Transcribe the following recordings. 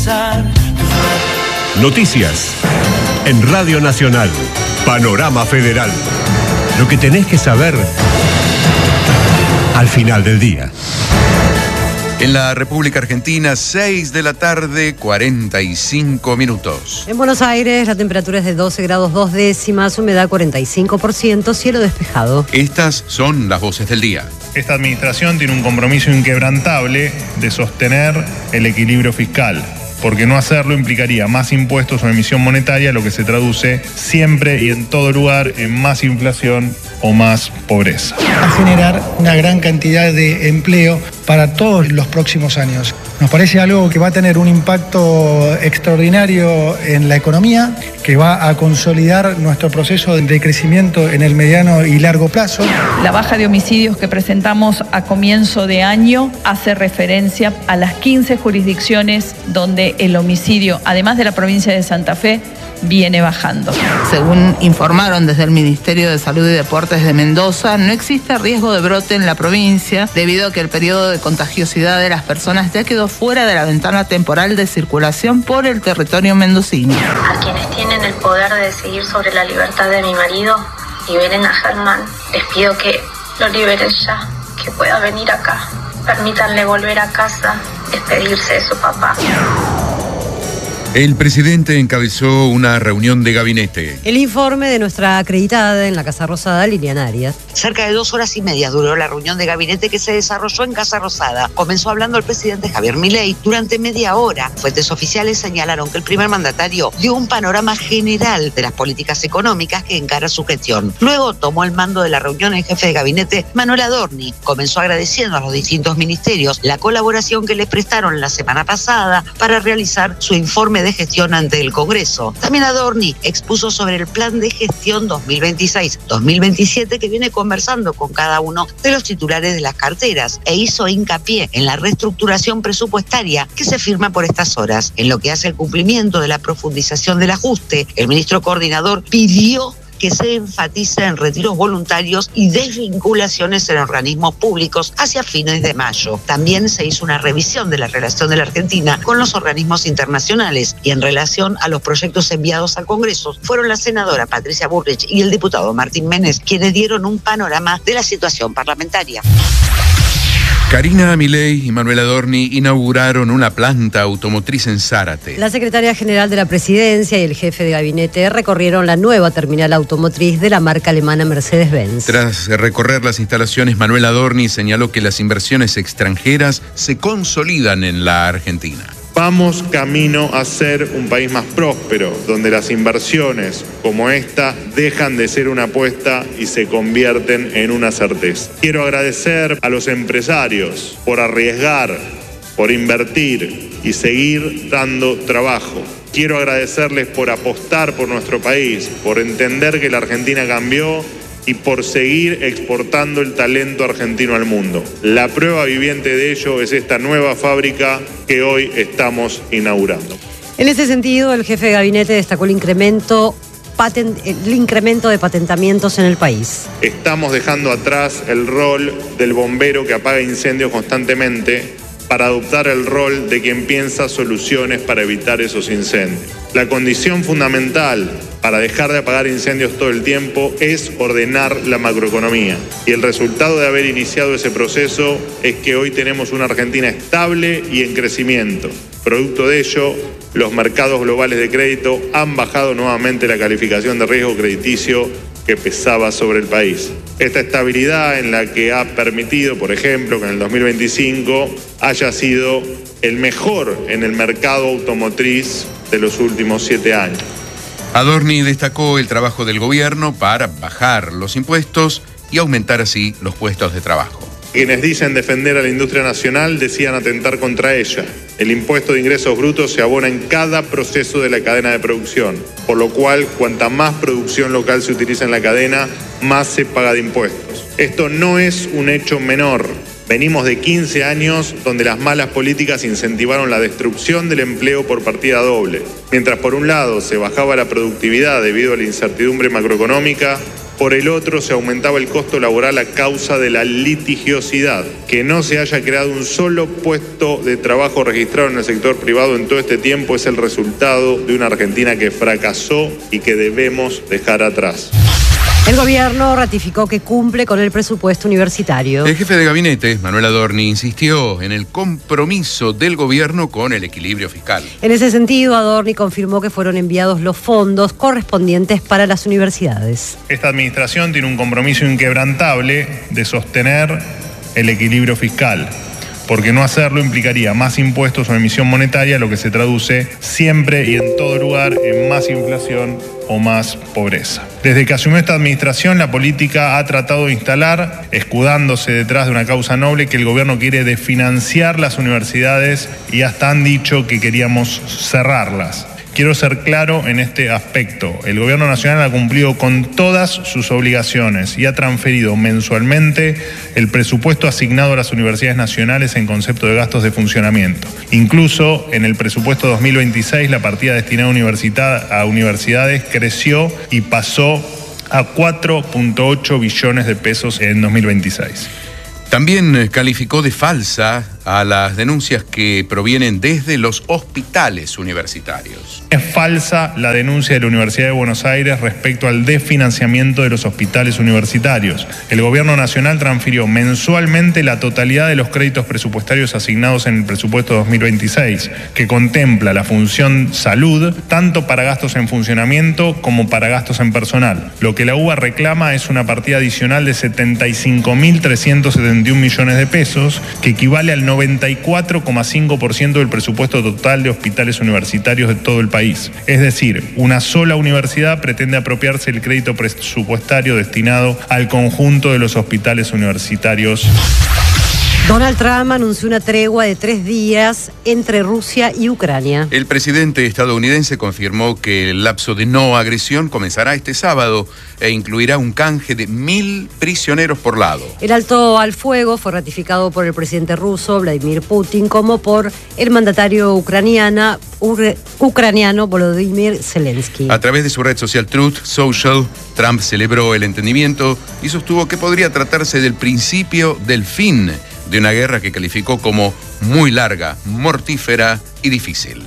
pensar. Noticias en Radio Nacional. Panorama Federal. Lo que tenés que saber al final del día. En la República Argentina, 6 de la tarde, 45 minutos. En Buenos Aires, la temperatura es de 12 grados 2 décimas, humedad 45%, cielo despejado. Estas son las voces del día. Esta administración tiene un compromiso inquebrantable de sostener el equilibrio fiscal, porque no hacerlo implicaría más impuestos o emisión monetaria, lo que se traduce siempre y en todo lugar en más inflación o más pobreza. A generar una gran cantidad de empleo para todos los próximos años. Nos parece algo que va a tener un impacto extraordinario en la economía, que va a consolidar nuestro proceso de crecimiento en el mediano y largo plazo. La baja de homicidios que presentamos a comienzo de año hace referencia a las 15 jurisdicciones donde el homicidio, además de la provincia de Santa Fe, viene bajando. Según informaron desde el Ministerio de Salud y Deportes de Mendoza, no existe riesgo de brote en la provincia debido a que el periodo de contagiosidad de las personas ya quedó fuera de la ventana temporal de circulación por el territorio mendocino. A quienes tienen el poder de decidir sobre la libertad de mi marido, liberen a Germán. Les pido que lo liberen ya, que pueda venir acá. Permítanle volver a casa, despedirse de su papá. El presidente encabezó una reunión de gabinete. El informe de nuestra acreditada en la Casa Rosada, Liliana Arias. Cerca de 2 horas y media duró la reunión de gabinete que se desarrolló en Casa Rosada. Comenzó hablando el presidente Javier Milei durante media hora. Fuentes oficiales señalaron que el primer mandatario dio un panorama general de las políticas económicas que encara su gestión. Luego tomó el mando de la reunión el jefe de gabinete, Manuel Adorni. Comenzó agradeciendo a los distintos ministerios la colaboración que les prestaron la semana pasada para realizar su informe de gestión ante el Congreso. También Adorni expuso sobre el plan de gestión 2026-2027 que viene conversando con cada uno de los titulares de las carteras e hizo hincapié en la reestructuración presupuestaria que se firma por estas horas. En lo que hace el cumplimiento de la profundización del ajuste, el ministro coordinador pidió que se enfatice en retiros voluntarios y desvinculaciones en organismos públicos hacia fines de mayo. También se hizo una revisión de la relación de la Argentina con los organismos internacionales y en relación a los proyectos enviados al Congreso fueron la senadora Patricia Bullrich y el diputado Martín Menes quienes dieron un panorama de la situación parlamentaria. Karina Milei y Manuel Adorni inauguraron una planta automotriz en Zárate. La secretaria general de la Presidencia y el jefe de gabinete recorrieron la nueva terminal automotriz de la marca alemana Mercedes-Benz. Tras recorrer las instalaciones, Manuel Adorni señaló que las inversiones extranjeras se consolidan en la Argentina. Vamos camino a ser un país más próspero, donde las inversiones como esta dejan de ser una apuesta y se convierten en una certeza. Quiero agradecer a los empresarios por arriesgar, por invertir y seguir dando trabajo. Quiero agradecerles por apostar por nuestro país, por entender que la Argentina cambió y por seguir exportando el talento argentino al mundo. La prueba viviente de ello es esta nueva fábrica que hoy estamos inaugurando. En ese sentido, el jefe de gabinete destacó el incremento de patentamientos en el país. Estamos dejando atrás el rol del bombero que apaga incendios constantemente para adoptar el rol de quien piensa soluciones para evitar esos incendios. La condición fundamental para dejar de apagar incendios todo el tiempo es ordenar la macroeconomía. Y el resultado de haber iniciado ese proceso es que hoy tenemos una Argentina estable y en crecimiento. Producto de ello, los mercados globales de crédito han bajado nuevamente la calificación de riesgo crediticio que pesaba sobre el país. Esta estabilidad en la que ha permitido, por ejemplo, que en el 2025 haya sido el mejor en el mercado automotriz de los últimos 7 años. Adorni destacó el trabajo del gobierno para bajar los impuestos y aumentar así los puestos de trabajo. Quienes dicen defender a la industria nacional decían atentar contra ella. El impuesto de ingresos brutos se abona en cada proceso de la cadena de producción, por lo cual cuanta más producción local se utiliza en la cadena, más se paga de impuestos. Esto no es un hecho menor. Venimos de 15 años donde las malas políticas incentivaron la destrucción del empleo por partida doble. Mientras por un lado se bajaba la productividad debido a la incertidumbre macroeconómica, Por el otro, se aumentaba el costo laboral a causa de la litigiosidad. Que no se haya creado un solo puesto de trabajo registrado en el sector privado en todo este tiempo es el resultado de una Argentina que fracasó y que debemos dejar atrás. El gobierno ratificó que cumple con el presupuesto universitario. El jefe de gabinete, Manuel Adorni, insistió en el compromiso del gobierno con el equilibrio fiscal. En ese sentido, Adorni confirmó que fueron enviados los fondos correspondientes para las universidades. Esta administración tiene un compromiso inquebrantable de sostener el equilibrio fiscal, porque no hacerlo implicaría más impuestos o emisión monetaria, lo que se traduce siempre y en todo lugar en más inflación o más pobreza. Desde que asumió esta administración, la política ha tratado de instalar, escudándose detrás de una causa noble, que el gobierno quiere desfinanciar las universidades y hasta han dicho que queríamos cerrarlas. Quiero ser claro en este aspecto. El Gobierno Nacional ha cumplido con todas sus obligaciones y ha transferido mensualmente el presupuesto asignado a las universidades nacionales en concepto de gastos de funcionamiento. Incluso en el presupuesto 2026 la partida destinada a universidades creció y pasó a 4.8 billones de pesos en 2026. También calificó de falsa a las denuncias que provienen desde los hospitales universitarios. Es falsa la denuncia de la Universidad de Buenos Aires respecto al desfinanciamiento de los hospitales universitarios. El Gobierno Nacional transfirió mensualmente la totalidad de los créditos presupuestarios asignados en el presupuesto 2026, que contempla la función salud, tanto para gastos en funcionamiento como para gastos en personal. Lo que la UBA reclama es una partida adicional de 75.371 millones de pesos, que equivale al 94,5% del presupuesto total de hospitales universitarios de todo el país. Es decir, una sola universidad pretende apropiarse el crédito presupuestario destinado al conjunto de los hospitales universitarios. Donald Trump anunció una tregua de 3 días entre Rusia y Ucrania. El presidente estadounidense confirmó que el lapso de no agresión comenzará este sábado e incluirá un canje de 1.000 prisioneros por lado. El alto al fuego fue ratificado por el presidente ruso Vladimir Putin como por el mandatario ucraniano Volodymyr Zelensky. A través de su red social Truth Social, Trump celebró el entendimiento y sostuvo que podría tratarse del principio del fin de una guerra que calificó como muy larga, mortífera y difícil.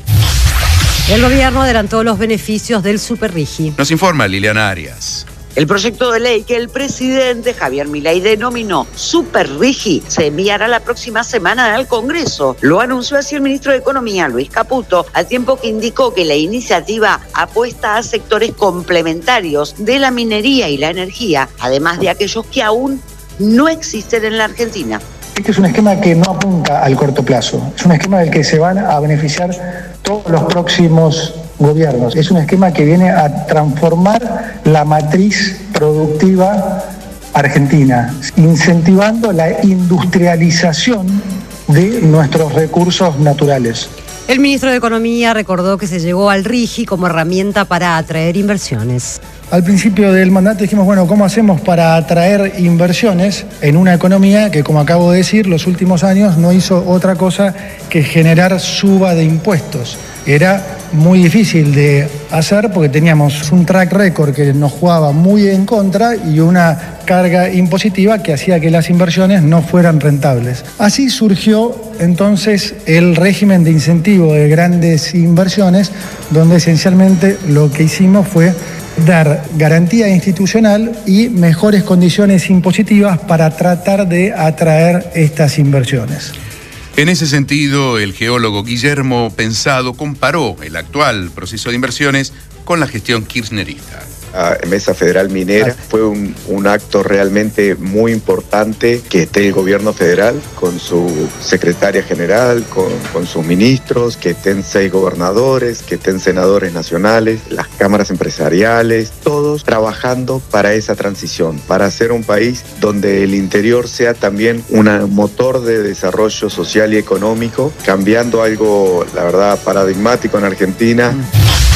El gobierno adelantó los beneficios del Superrigi. Nos informa Liliana Arias. El proyecto de ley que el presidente Javier Milei denominó Superrigi se enviará la próxima semana al Congreso. Lo anunció así el ministro de Economía, Luis Caputo, al tiempo que indicó que la iniciativa apuesta a sectores complementarios de la minería y la energía, además de aquellos que aún no existen en la Argentina. Este es un esquema que no apunta al corto plazo, es un esquema del que se van a beneficiar todos los próximos gobiernos. Es un esquema que viene a transformar la matriz productiva argentina, incentivando la industrialización de nuestros recursos naturales. El ministro de Economía recordó que se llegó al RIGI como herramienta para atraer inversiones. Al principio del mandato dijimos, bueno, ¿cómo hacemos para atraer inversiones en una economía que, como acabo de decir, los últimos años no hizo otra cosa que generar suba de impuestos? Era muy difícil de hacer porque teníamos un track record que nos jugaba muy en contra y una carga impositiva que hacía que las inversiones no fueran rentables. Así surgió entonces el régimen de incentivo de grandes inversiones, donde esencialmente lo que hicimos fue dar garantía institucional y mejores condiciones impositivas para tratar de atraer estas inversiones. En ese sentido, el geólogo Guillermo Pensado comparó el actual proceso de inversiones con la gestión kirchnerista. Mesa Federal Minera fue un acto realmente muy importante que esté el gobierno federal con su secretaria general, con sus ministros, que estén 6 gobernadores, que estén senadores nacionales, las cámaras empresariales, todos trabajando para esa transición, para hacer un país donde el interior sea también un motor de desarrollo social y económico, cambiando algo, la verdad, paradigmático en Argentina.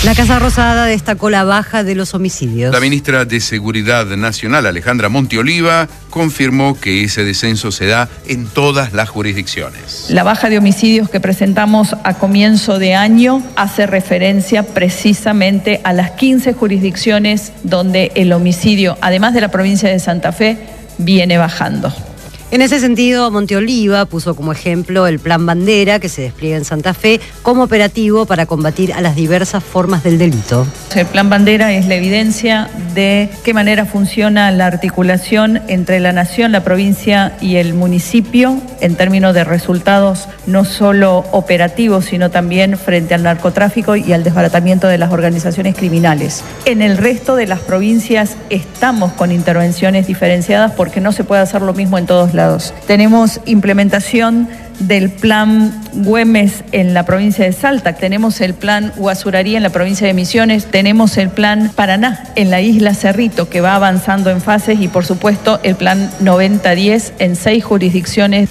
La Casa Rosada destacó la baja de los homicidios. La ministra de Seguridad Nacional, Alejandra Montioliva, confirmó que ese descenso se da en todas las jurisdicciones. La baja de homicidios que presentamos a comienzo de año hace referencia precisamente a las 15 jurisdicciones donde el homicidio, además de la provincia de Santa Fe, viene bajando. En ese sentido, Montioliva puso como ejemplo el Plan Bandera, que se despliega en Santa Fe, como operativo para combatir a las diversas formas del delito. El Plan Bandera es la evidencia de qué manera funciona la articulación entre la nación, la provincia y el municipio en términos de resultados no solo operativos, sino también frente al narcotráfico y al desbaratamiento de las organizaciones criminales. En el resto de las provincias estamos con intervenciones diferenciadas porque no se puede hacer lo mismo en todos lados. Tenemos implementación del plan Güemes en la provincia de Salta, tenemos el plan Guasurarí en la provincia de Misiones, tenemos el plan Paraná en la isla Cerrito que va avanzando en fases y por supuesto el plan 90-10 en 6 jurisdicciones.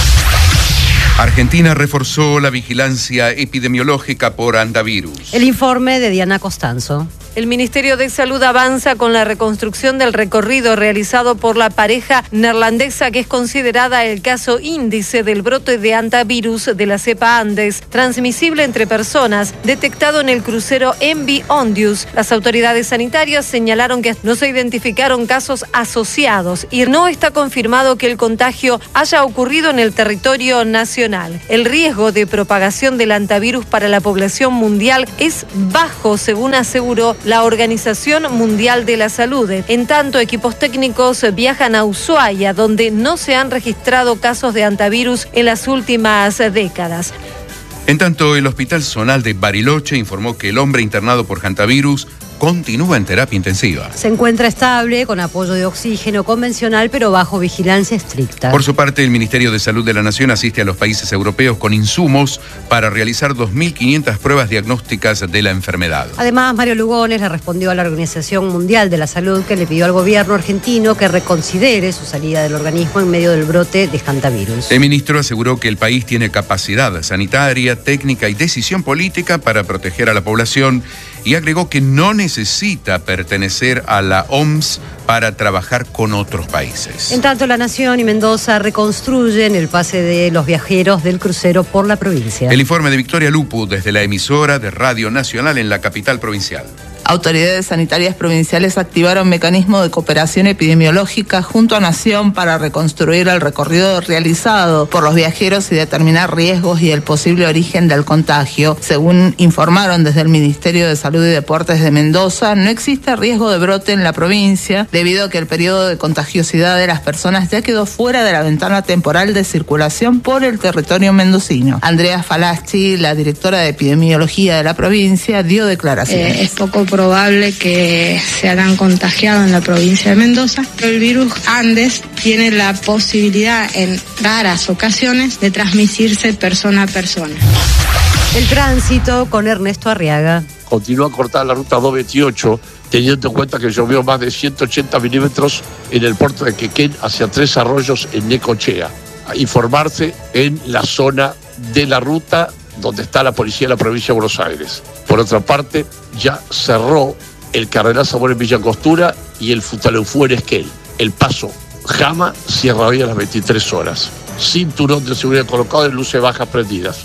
Argentina reforzó la vigilancia epidemiológica por hantavirus. El informe de Diana Costanzo. El Ministerio de Salud avanza con la reconstrucción del recorrido realizado por la pareja neerlandesa que es considerada el caso índice del brote de hantavirus de la cepa Andes, transmisible entre personas, detectado en el crucero MV Ondius. Las autoridades sanitarias señalaron que no se identificaron casos asociados y no está confirmado que el contagio haya ocurrido en el territorio nacional. El riesgo de propagación del hantavirus para la población mundial es bajo, según aseguró la Organización Mundial de la Salud. En tanto, equipos técnicos viajan a Ushuaia, donde no se han registrado casos de hantavirus en las últimas décadas. En tanto, el Hospital Zonal de Bariloche informó que el hombre internado por hantavirus continúa en terapia intensiva. Se encuentra estable, con apoyo de oxígeno convencional, pero bajo vigilancia estricta. Por su parte, el Ministerio de Salud de la Nación asiste a los países europeos con insumos para realizar 2.500 pruebas diagnósticas de la enfermedad. Además, Mario Lugones le respondió a la Organización Mundial de la Salud que le pidió al gobierno argentino que reconsidere su salida del organismo en medio del brote de hantavirus. El ministro aseguró que el país tiene capacidad sanitaria, técnica y decisión política para proteger a la población y agregó que no necesita pertenecer a la OMS para trabajar con otros países. En tanto, La Nación y Mendoza reconstruyen el pase de los viajeros del crucero por la provincia. El informe de Victoria Lupu desde la emisora de Radio Nacional en la capital provincial. Autoridades sanitarias provinciales activaron mecanismo de cooperación epidemiológica junto a Nación para reconstruir el recorrido realizado por los viajeros y determinar riesgos y el posible origen del contagio. Según informaron desde el Ministerio de Salud y Deportes de Mendoza, no existe riesgo de brote en la provincia debido a que el periodo de contagiosidad de las personas ya quedó fuera de la ventana temporal de circulación por el territorio mendocino. Andrea Falaschi, la directora de epidemiología de la provincia, dio declaraciones. Es poco probable que se hayan contagiado en la provincia de Mendoza. El virus Andes tiene la posibilidad en raras ocasiones de transmitirse persona a persona. El tránsito con Ernesto Arriaga. Continúa cortada la ruta 228, teniendo en cuenta que llovió más de 180 milímetros en el puerto de Quequén hacia 3 arroyos en Necochea. Informarse en la zona de la ruta donde está la policía de la provincia de Buenos Aires. Por otra parte, ya cerró el Cardenal Zamora en Villa Angostura y el Futaleufú en Esquel. El paso Jama cierra hoy a las 23 horas. Cinturón de seguridad colocado y luces bajas prendidas.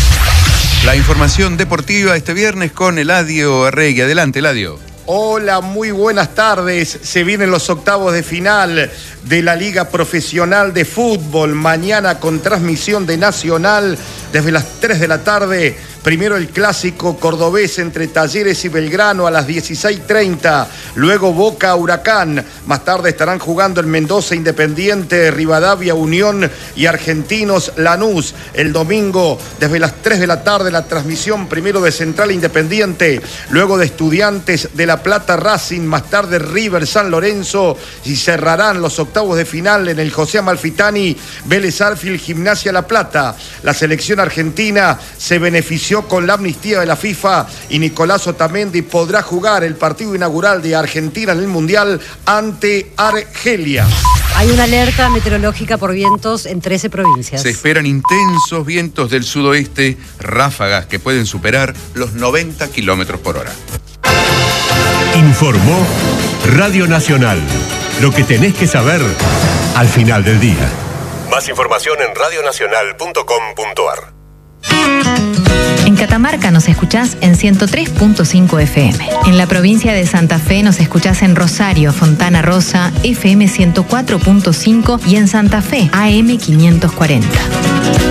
La información deportiva este viernes con Eladio Arregui. Adelante, Eladio. Hola, muy buenas tardes. Se vienen los octavos de final de la Liga Profesional de Fútbol. Mañana con transmisión de Nacional desde las 3 de la tarde. Primero el clásico cordobés entre Talleres y Belgrano a las 16:30. Luego Boca Huracán. Más tarde estarán jugando el Mendoza Independiente, Rivadavia Unión y Argentinos Lanús. El domingo desde las 3 de la tarde la transmisión primero de Central Independiente, luego de Estudiantes de La Plata Racing, más tarde River San Lorenzo y cerrarán los octavos de final en el José Amalfitani, Vélez Arfield, Gimnasia La Plata. La selección argentina se benefició con la amnistía de la FIFA y Nicolás Otamendi podrá jugar el partido inaugural de Argentina en el Mundial ante Argelia. Hay una alerta meteorológica por vientos en 13 provincias. Se esperan intensos vientos del sudoeste, ráfagas que pueden superar los 90 kilómetros por hora. Informó Radio Nacional. Lo que tenés que saber al final del día. Más información en radionacional.com.ar. En Catamarca nos escuchás en 103.5 FM. En la provincia de Santa Fe nos escuchás en Rosario, Fontana Rosa, FM 104.5 y en Santa Fe, AM 540.